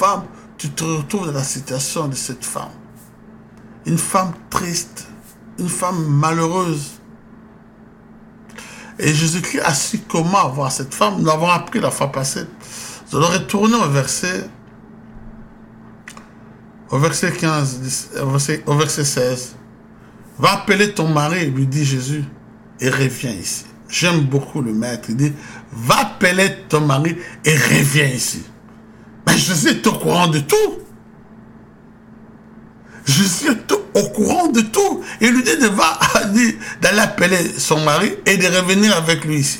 femme, tu te retrouves dans la situation de cette femme. Une femme triste, une femme malheureuse. Et Jésus-Christ a su comment avoir cette femme. Nous l'avons appris la fois passée. Je vais retourner au verset 15, au verset 16. Va appeler ton mari, lui dit Jésus, et reviens ici. J'aime beaucoup le maître. Il dit, va appeler ton mari et reviens ici. Mais Jésus est au courant de tout. Jésus est au courant de tout. Il lui dit d'aller appeler son mari et de revenir avec lui ici.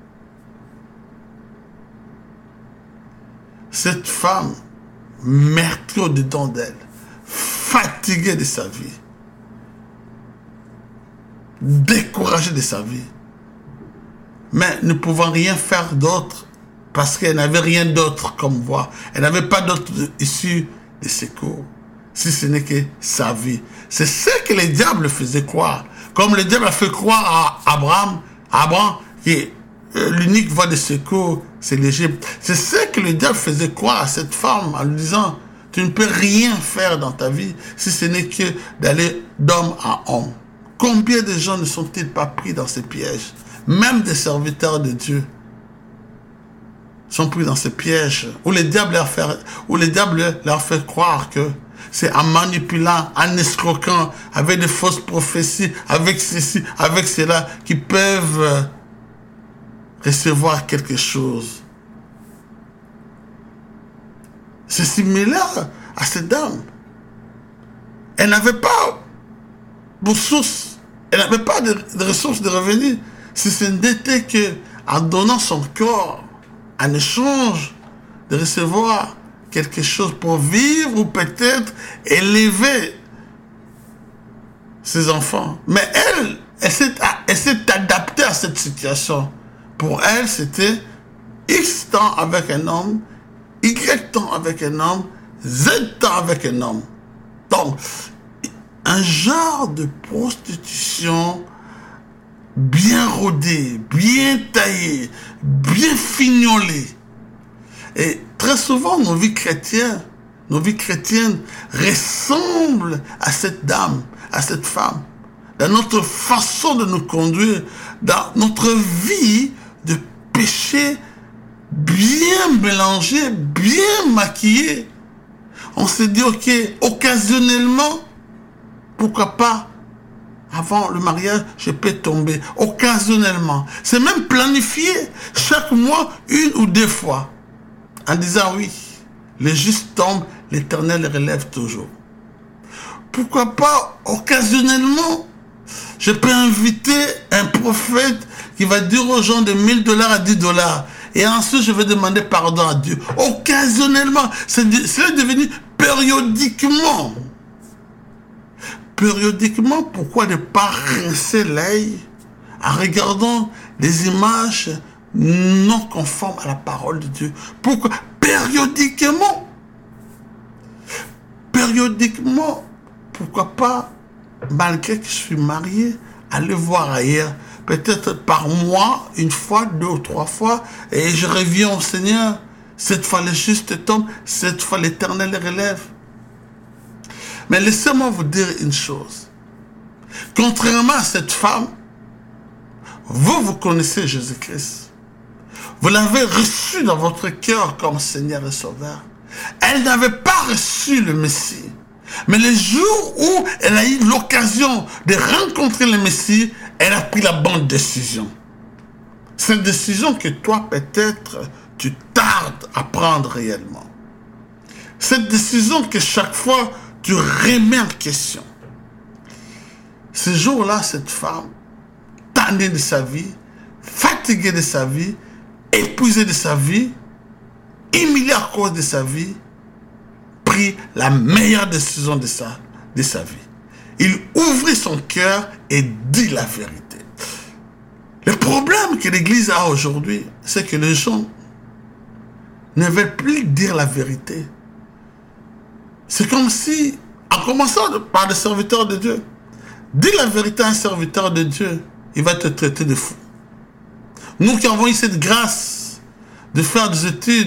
Cette femme, meurtrie au-dedans d'elle, fatiguée de sa vie, découragée de sa vie, mais ne pouvant rien faire d'autre parce qu'elle n'avait rien d'autre comme voie. Elle n'avait pas d'autre issue de secours, si ce n'est que sa vie. C'est ce que le diable faisait croire. Comme le diable a fait croire à Abraham que l'unique voie de secours, c'est l'Égypte. C'est ce que le diable faisait croire à cette femme en lui disant, tu ne peux rien faire dans ta vie si ce n'est que d'aller d'homme à homme. Combien de gens ne sont-ils pas pris dans ces pièges? Même des serviteurs de Dieu sont pris dans ces pièges où le diable leur fait croire que c'est en manipulant, en escroquant, avec de fausses prophéties, avec ceci, avec cela, qu'ils peuvent recevoir quelque chose. C'est similaire à cette dame. Elle n'avait pas de ressources, elle n'avait pas de ressources de revenus. Si ce n'était qu'en donnant son corps en échange de recevoir quelque chose pour vivre ou peut-être élever ses enfants. Mais elle s'est adaptée à cette situation. Pour elle, c'était X temps avec un homme, Y temps avec un homme, Z temps avec un homme. Donc, un genre de prostitution bien rodée, bien taillée, bien fignolée. Et très souvent, nos vies chrétiennes ressemblent à cette dame, à cette femme, dans notre façon de nous conduire, dans notre vie de péché bien mélangé, bien maquillé. On s'est dit, ok, occasionnellement, pourquoi pas, avant le mariage, je peux tomber. Occasionnellement. C'est même planifié chaque mois, 1 ou 2 fois. En disant oui, les justes tombent, l'Éternel les relève toujours. Pourquoi pas, occasionnellement, je peux inviter un prophète qui va dire aux gens de $1000 à $10. Et ensuite, je vais demander pardon à Dieu. Occasionnellement, c'est devenu périodiquement. Périodiquement, pourquoi ne pas rincer l'œil en regardant des images non conformes à la parole de Dieu? Pourquoi? Périodiquement, pourquoi pas, malgré que je suis marié, aller voir ailleurs, peut-être par mois, 1 fois, 2 ou 3 fois, et je reviens au Seigneur. Cette fois, le juste tombe, cette fois, l'Éternel les relève. Mais laissez-moi vous dire une chose. Contrairement à cette femme, vous connaissez Jésus-Christ. Vous l'avez reçu dans votre cœur comme Seigneur et Sauveur. Elle n'avait pas reçu le Messie. Mais le jour où elle a eu l'occasion de rencontrer le Messie, elle a pris la bonne décision. Cette décision que toi, peut-être, tu tardes à prendre réellement. Cette décision que chaque fois, tu remets en question. Ce jour-là, cette femme, tannée de sa vie, fatiguée de sa vie, épuisée de sa vie, humiliée à cause de sa vie, prit la meilleure décision de sa vie. Il ouvrit son cœur et dit la vérité. Le problème que l'Église a aujourd'hui, c'est que les gens ne veulent plus dire la vérité. C'est comme si, en commençant par le serviteur de Dieu, dis la vérité à un serviteur de Dieu, il va te traiter de fou. Nous qui avons eu cette grâce de faire des études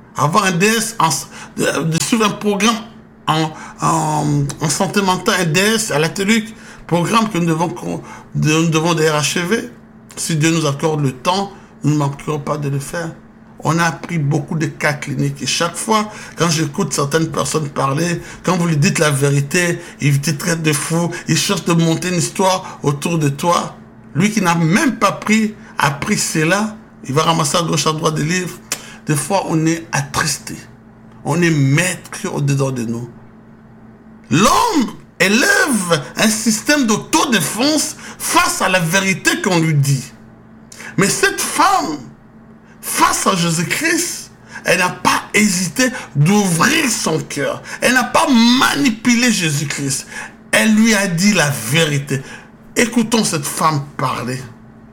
Avoir un DS, de suivre un programme en santé mentale, un DS à la télé, programme que nous devons d'ailleurs achever. Si Dieu nous accorde le temps, nous ne manquerons pas de le faire. On a appris beaucoup de cas cliniques. Et chaque fois, quand j'écoute certaines personnes parler, quand vous lui dites la vérité, ils te traitent de fou, ils cherchent de monter une histoire autour de toi. Lui qui n'a même pas appris cela, il va ramasser à gauche à droite des livres. Des fois, on est attristé. On est maître au-dedans de nous. L'homme élève un système d'autodéfense face à la vérité qu'on lui dit. Mais cette femme, face à Jésus-Christ, elle n'a pas hésité d'ouvrir son cœur. Elle n'a pas manipulé Jésus-Christ. Elle lui a dit la vérité. Écoutons cette femme parler.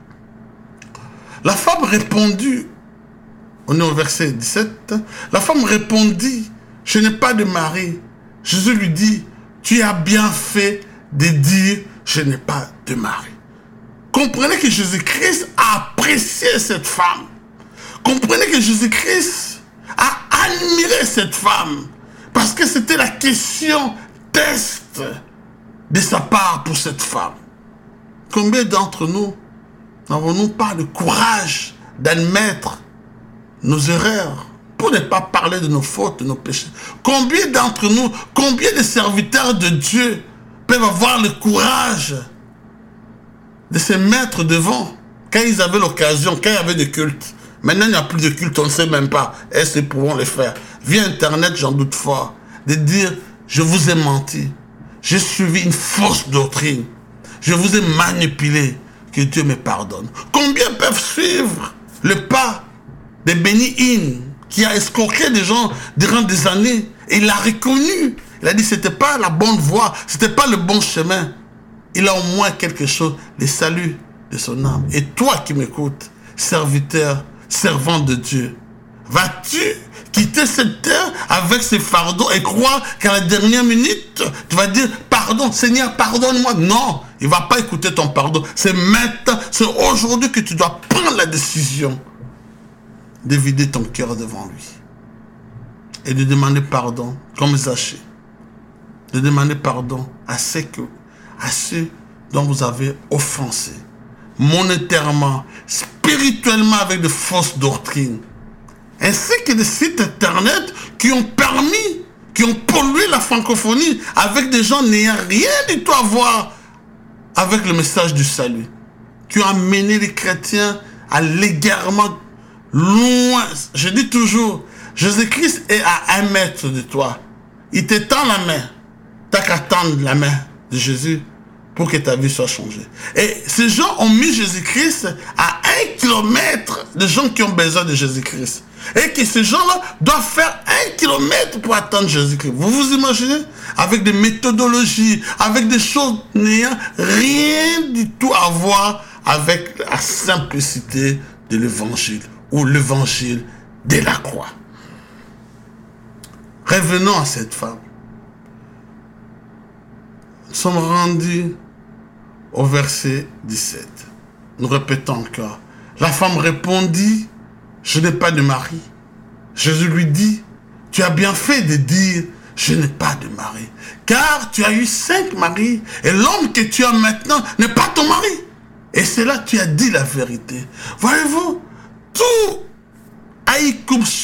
La femme répondit, on est au verset 17, la femme répondit, je n'ai pas de mari. Jésus lui dit, tu as bien fait de dire, je n'ai pas de mari. Comprenez que Jésus-Christ a apprécié cette femme. Comprenez que Jésus-Christ a admiré cette femme. Parce que c'était la question test de sa part pour cette femme. Combien d'entre nous n'avons-nous pas le courage d'admettre nos erreurs pour ne pas parler de nos fautes, de nos péchés? Combien d'entre nous, combien de serviteurs de Dieu peuvent avoir le courage de se mettre devant quand ils avaient l'occasion, quand il y avait des cultes? Maintenant, il n'y a plus de culte, on ne sait même pas. Est-ce qu'ils pourront le faire? Via Internet, j'en doute fort. De dire, je vous ai menti. J'ai suivi une fausse doctrine. Je vous ai manipulé. Que Dieu me pardonne. Combien peuvent suivre le pas de Benny Hinn, qui a escroqué des gens durant des années, et il l'a reconnu. Il a dit, c'était pas la bonne voie, c'était pas le bon chemin. Il a au moins quelque chose, le salut de son âme. Et toi qui m'écoutes, serviteur, servant de Dieu, vas-tu quitter cette terre avec ces fardeaux et croire qu'à la dernière minute, tu vas dire, pardon, Seigneur, pardonne-moi? Non, il ne va pas écouter ton pardon. C'est maintenant, c'est aujourd'hui que tu dois prendre la décision de vider ton cœur devant lui et de demander pardon, comme Zachée, de demander pardon à ceux dont vous avez offensé, monétairement, spirituellement, avec de fausses doctrines, ainsi que des sites internet qui ont permis, qui ont pollué la francophonie avec des gens n'ayant rien du tout à voir avec le message du salut, qui ont amené les chrétiens à l'égarement loin. Je dis toujours, Jésus-Christ est à 1 mètre de toi. Il te tend la main. T'as qu'à tendre la main de Jésus pour que ta vie soit changée. Et ces gens ont mis Jésus-Christ à 1 kilomètre de gens qui ont besoin de Jésus-Christ. Et que ces gens-là doivent faire 1 kilomètre pour atteindre Jésus-Christ. Vous vous imaginez? Avec des méthodologies, avec des choses n'ayant rien du tout à voir avec la simplicité de l'évangile ou l'évangile de la croix. Revenons à cette femme. Nous sommes rendus au verset 17. Nous répétons encore. La femme répondit, je n'ai pas de mari. Jésus lui dit, tu as bien fait de dire, je n'ai pas de mari. Car tu as eu 5 maris et l'homme que tu as maintenant n'est pas ton mari. Et c'est là que tu as dit la vérité. Voyez-vous, tout aille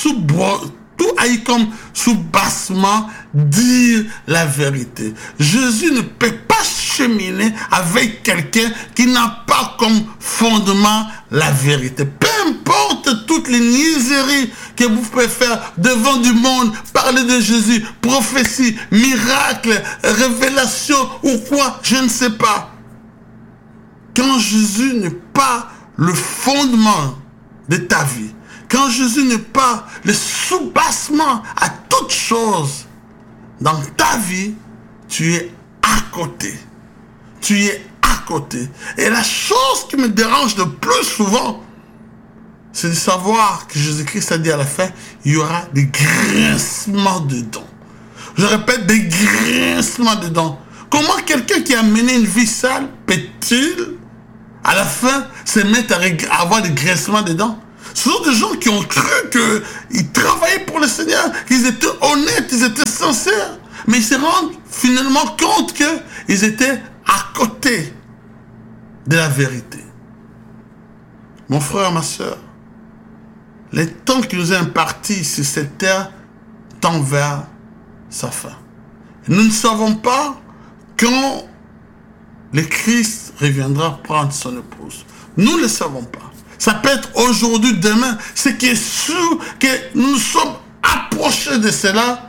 comme sous-bassement dire la vérité. Jésus ne peut pas cheminer avec quelqu'un qui n'a pas comme fondement la vérité. Peu importe toutes les niaiseries que vous pouvez faire devant du monde, parler de Jésus, prophétie, miracle, révélation ou quoi, je ne sais pas. Quand Jésus n'est pas le fondement de ta vie, quand Jésus n'est pas le sous-bassement à toute chose dans ta vie, tu es à côté. Tu es à côté. Et la chose qui me dérange le plus souvent, c'est de savoir que Jésus-Christ a dit à la fin, il y aura des grincements de dents. Je répète, des grincements de dents. Comment quelqu'un qui a mené une vie sale peut-il, à la fin, se mettre à avoir des grincements de dents? Ce sont des gens qui ont cru qu'ils travaillaient pour le Seigneur, qu'ils étaient honnêtes, ils étaient sincères. Mais ils se rendent finalement compte qu'ils étaient à côté de la vérité. Mon frère, ma soeur, le temps qui nous est imparti sur cette terre tend vers sa fin. Nous ne savons pas quand le Christ reviendra prendre son épouse. Nous ne le savons pas. Ça peut être aujourd'hui, demain. Ce qui est sûr que nous sommes approchés de cela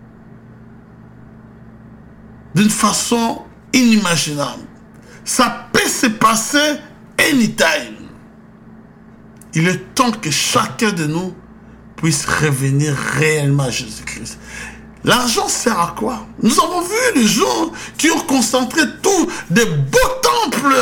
d'une façon inimaginable. Ça peut se passer anytime. Il est temps que chacun de nous puisse revenir réellement à Jésus-Christ. L'argent sert à quoi? Nous avons vu les gens qui ont concentré tout, des beaux temples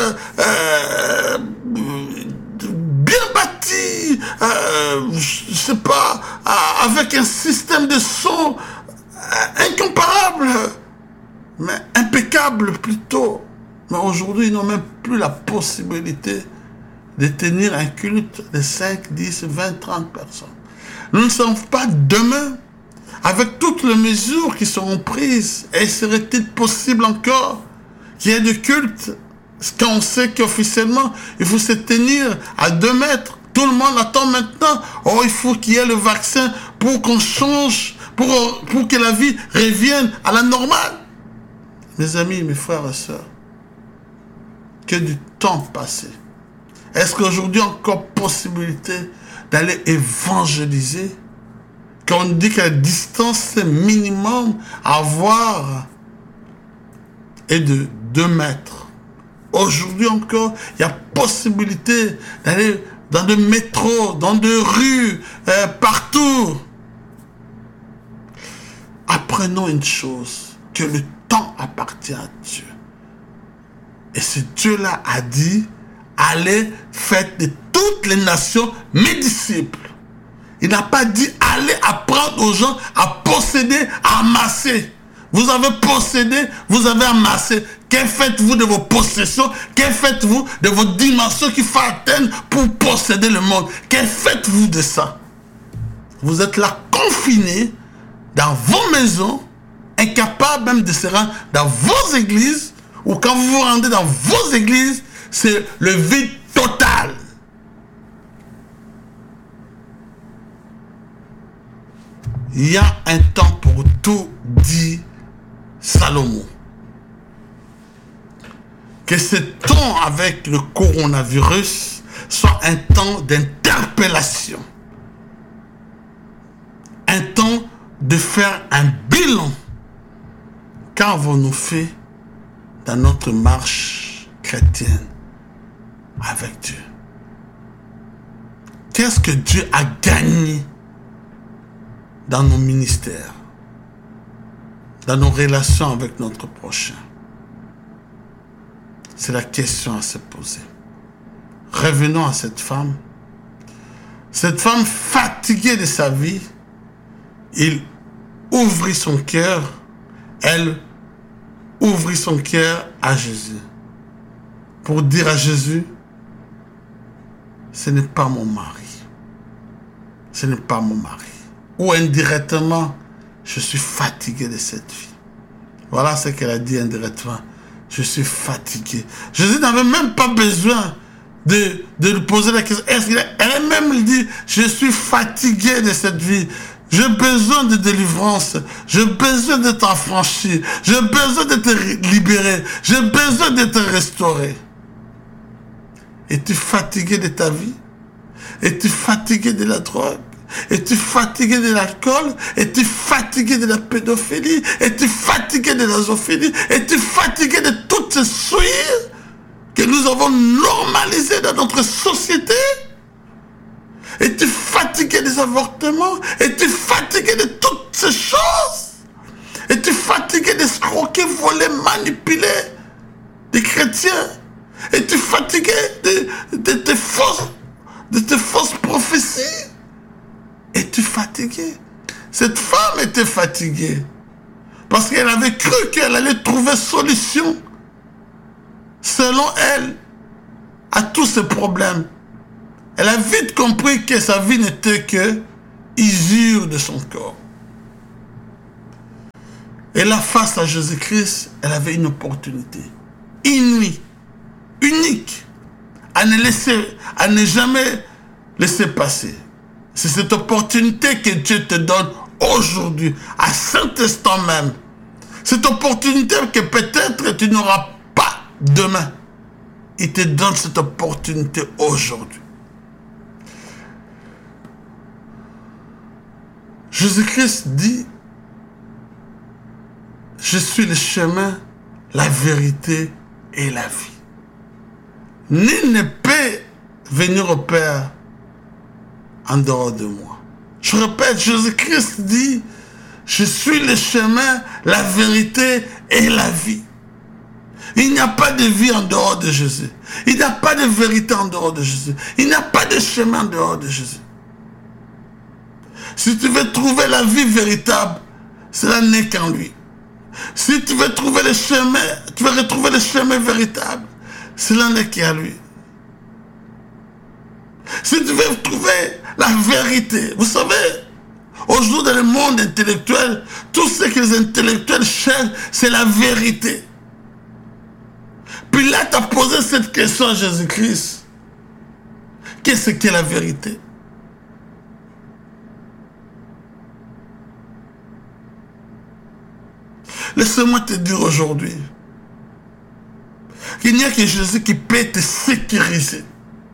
bien bâtis, je sais pas, avec un système de son incomparable, mais impeccable plutôt. Mais aujourd'hui, ils n'ont même plus la possibilité de tenir un culte de 5, 10, 20, 30 personnes. Nous ne savons pas demain, avec toutes les mesures qui seront prises, et serait-il possible encore qu'il y ait des cultes quand on sait qu'officiellement, il faut se tenir à 2 mètres. Tout le monde attend maintenant. Oh, il faut qu'il y ait le vaccin pour qu'on change, pour que la vie revienne à la normale. Mes amis, mes frères et sœurs, que du temps passé. Est-ce qu'aujourd'hui, encore possibilité d'aller évangéliser? Quand on dit que la distance minimum à avoir est de 2 mètres. Aujourd'hui encore, il y a possibilité d'aller dans des métros, dans des rues, partout. Apprenons une chose, que le temps appartient à Dieu. Et ce Dieu-là a dit, allez, faites de toutes les nations mes disciples. Il n'a pas dit, allez apprendre aux gens à posséder, à amasser. Vous avez possédé, vous avez amassé. Que faites-vous de vos possessions? Que faites-vous de vos dimensions qu'il faut atteindre pour posséder le monde? Que faites-vous de ça? Vous êtes là confinés dans vos maisons, incapables même de se rendre dans vos églises, ou quand vous vous rendez dans vos églises, c'est le vide total. Il y a un temps pour tout, dit Salomon. Que ce temps avec le coronavirus soit un temps d'interpellation. Un temps de faire un bilan. Qu'avons-nous fait dans notre marche chrétienne avec Dieu? Qu'est-ce que Dieu a gagné dans nos ministères, dans nos relations avec notre prochain? C'est la question à se poser. Revenons à cette femme. Cette femme fatiguée de sa vie, il ouvrit son cœur, elle ouvrit son cœur à Jésus. Pour dire à Jésus, ce n'est pas mon mari. Ce n'est pas mon mari. Ou indirectement, je suis fatigué de cette vie. Voilà ce qu'elle a dit indirectement. Je suis fatigué. Jésus n'avait même pas besoin de lui poser la question. Elle-même dit, je suis fatigué de cette vie. J'ai besoin de délivrance. J'ai besoin d'être affranchi. J'ai besoin d'être libéré. J'ai besoin d'être restauré. Es-tu fatigué de ta vie? Es-tu fatigué de la drogue? Es-tu fatigué de l'alcool? Es-tu fatigué de la pédophilie? Es-tu fatigué de la zoophilie? Es-tu fatigué de toutes ces souillures que nous avons normalisées dans notre société? Es-tu fatigué des avortements? Es-tu fatigué de toutes ces choses? Es-tu fatigué d'escroquer, voler, manipuler des chrétiens? Es-tu fatigué de tes fausses prophéties? Es-tu fatigué? Cette femme était fatiguée parce qu'elle avait cru qu'elle allait trouver solution, selon elle, à tous ces problèmes. Elle a vite compris que sa vie n'était que usure de son corps. Et là, face à Jésus-Christ, elle avait une opportunité inouïe, unique, à ne jamais laisser passer. C'est cette opportunité que Dieu te donne aujourd'hui, à cet instant même. Cette opportunité que peut-être tu n'auras pas demain. Il te donne cette opportunité aujourd'hui. Jésus-Christ dit, je suis le chemin, la vérité et la vie. Nul ne peut venir au Père en dehors de moi. Je répète, Jésus-Christ dit, je suis le chemin, la vérité et la vie. Il n'y a pas de vie en dehors de Jésus. Il n'y a pas de vérité en dehors de Jésus. Il n'y a pas de chemin en dehors de Jésus. Si tu veux trouver la vie véritable, cela n'est qu'en lui. Si tu veux trouver le chemin, tu veux retrouver le chemin véritable, cela n'est qu'à lui. Si tu veux trouver la vérité, vous savez, aujourd'hui dans le monde intellectuel, tout ce que les intellectuels cherchent, c'est la vérité. Pilate a posé cette question à Jésus-Christ. Qu'est-ce qu'est la vérité? Laisse-moi te dire aujourd'hui qu'il n'y a que Jésus qui peut te sécuriser.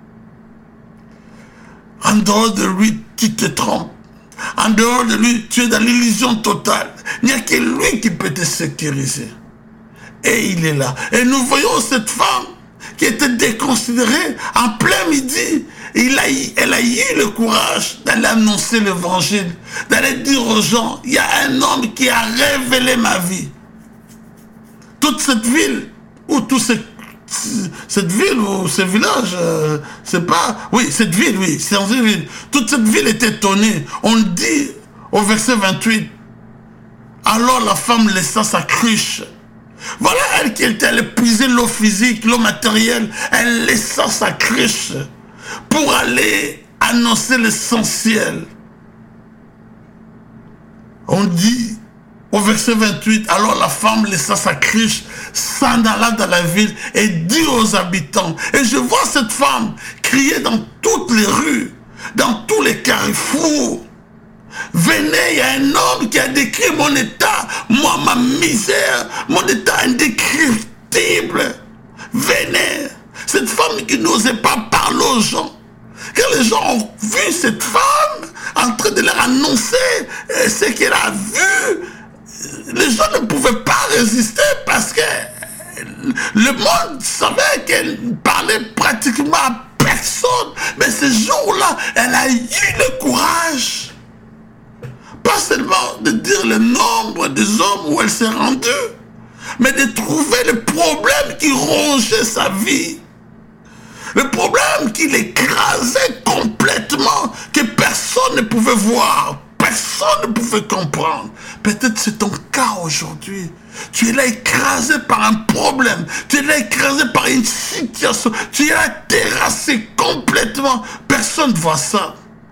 En dehors de lui, tu te trompes. En dehors de lui, tu es dans l'illusion totale. Il n'y a que lui qui peut te sécuriser. Et il est là. Et nous voyons cette femme qui était déconsidérée en plein midi. Elle a eu le courage d'aller annoncer l'évangile, d'aller dire aux gens, il y a un homme qui a révélé ma vie. Toute cette ville, ou tout cette ville ou ce village, c'est pas... Oui, cette ville, oui, c'est une ville. Toute cette ville est étonnée. On dit au verset 28, alors la femme laissa sa cruche. Voilà, elle qui était allée puiser l'eau physique, l'eau matérielle, elle laissa sa cruche pour aller annoncer l'essentiel. On dit au verset 28, alors la femme laissa sa cruche, s'en alla dans la ville et dit aux habitants, et je vois cette femme crier dans toutes les rues, dans tous les carrefours, venez, il y a un homme qui a décrit mon état, moi, ma misère, mon état indescriptible. Venez. Cette femme qui n'osait pas parler aux gens. Quand les gens ont vu cette femme en train de leur annoncer ce qu'elle a vu, les gens ne pouvaient pas résister parce que le monde savait qu'elle parlait pratiquement à personne. Mais ce jour-là, elle a eu le courage. Pas seulement de dire le nombre des hommes où elle s'est rendue, mais de trouver le problème qui rongeait sa vie. Le problème qui l'écrasait complètement, que personne ne pouvait voir, personne ne pouvait comprendre. Peut-être c'est ton cas aujourd'hui. Tu es là écrasé par un problème, tu es là écrasé par une situation, tu es là terrassé complètement. Personne ne voit ça.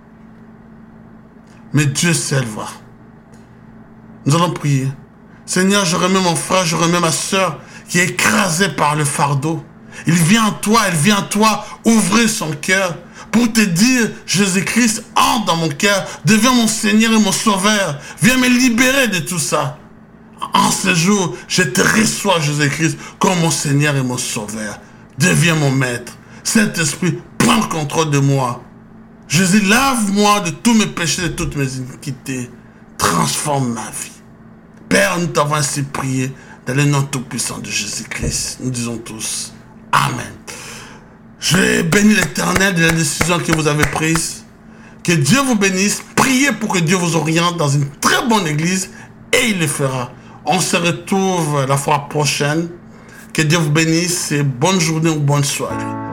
Mais Dieu seul voit. Nous allons prier. Seigneur, je remets mon frère, je remets ma soeur qui est écrasée par le fardeau. Il vient à toi, elle vient à toi ouvrir son cœur pour te dire, Jésus-Christ, entre dans mon cœur, deviens mon Seigneur et mon Sauveur. Viens me libérer de tout ça. En ce jour, je te reçois, Jésus-Christ, comme mon Seigneur et mon Sauveur. Deviens mon Maître. Saint-Esprit, prends le contrôle de moi. Jésus, lave-moi de tous mes péchés, de toutes mes iniquités. Transforme ma vie. Père, nous t'avons ainsi prié dans le nom tout-puissant de Jésus-Christ. Nous disons tous Amen. Je bénis l'Éternel de la décision que vous avez prise. Que Dieu vous bénisse. Priez pour que Dieu vous oriente dans une très bonne église et il le fera. On se retrouve la fois prochaine. Que Dieu vous bénisse et bonne journée ou bonne soirée.